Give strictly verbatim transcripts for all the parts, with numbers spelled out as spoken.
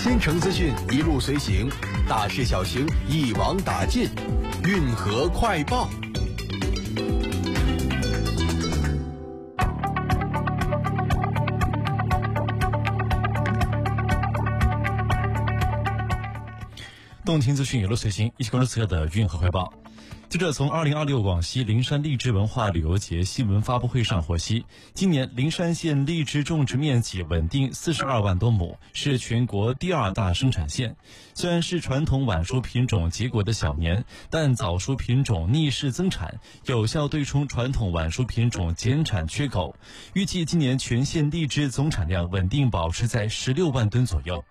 新城资讯一路随行，大事小情一网打尽，运河快报。 动听资讯一路随行，一起关注此刻的运河快报。记者从二零二六广西灵山荔枝文化旅游节新闻发布会上获悉，今年灵山县荔枝种植面积稳定四十二万多亩，是全国第二大生产县。虽然是传统晚熟品种结果的小年，但早熟品种逆势增产，有效对冲传统晚熟品种减产缺口。预计今年全县荔枝总产量稳定保持在十六万吨左右。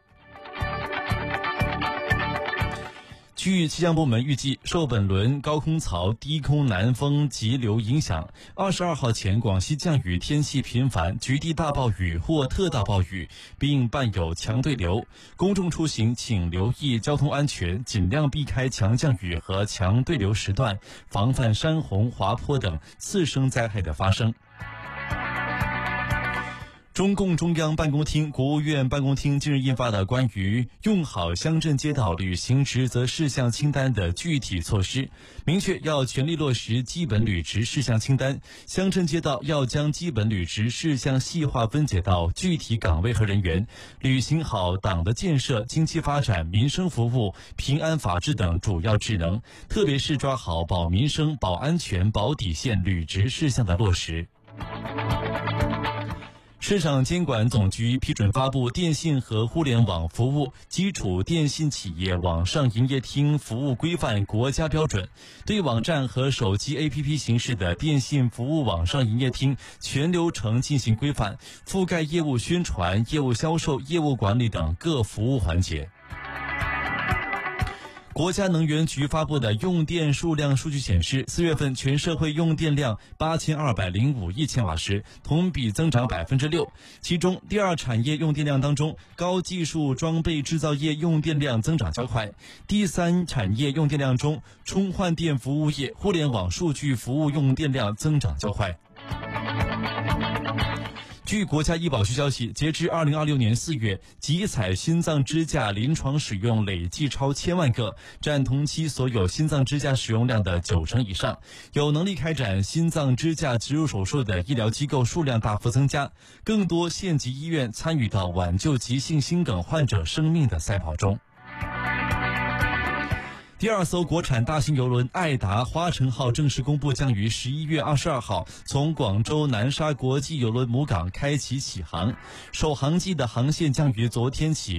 区域气象部门预计，受本轮高空槽低空南风急流影响，二十二号前广西降雨天气频繁，局地大暴雨或特大暴雨，并伴有强对流。公众出行请留意交通安全，尽量避开强降雨和强对流时段，防范山洪、滑坡等次生灾害的发生。中共中央办公厅、国务院办公厅近日印发的关于用好乡镇街道履行职责事项清单的具体措施，明确要全力落实基本履职事项清单，乡镇街道要将基本履职事项细化分解到具体岗位和人员，履行好党的建设、经济发展、民生服务、平安法治等主要职能，特别是抓好保民生、保安全、保底线履职事项的落实。市场监管总局批准发布《电信和互联网服务基础电信企业网上营业厅服务规范国家标准》，对网站和手机 A P P 形式的电信服务网上营业厅全流程进行规范，覆盖业务宣传、业务销售、业务管理等各服务环节。国家能源局发布的用电数量数据显示，四月份全社会用电量八千二百零五亿千瓦时，同比增长百分之六。其中，第二产业用电量当中，高技术装备制造业用电量增长较快；第三产业用电量中，充换电服务业、互联网数据服务用电量增长较快。据国家医保局消息，截至二零二六年四月，集采心脏支架临床使用累计超千万个，占同期所有心脏支架使用量的九成以上。有能力开展心脏支架植入手术的医疗机构数量大幅增加，更多县级医院参与到挽救急性心梗患者生命的赛跑中。第二艘国产大型邮轮爱达花城号正式公布，将于十一月二十二号从广州南沙国际邮轮母港开启启航，首航季的航线将于昨天起